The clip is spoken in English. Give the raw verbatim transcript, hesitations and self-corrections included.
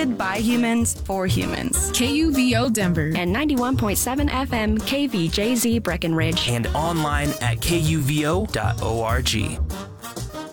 Created by humans for humans. K U V O Denver. And ninety-one point seven F M K V J Z Breckenridge. And online at K U V O dot org.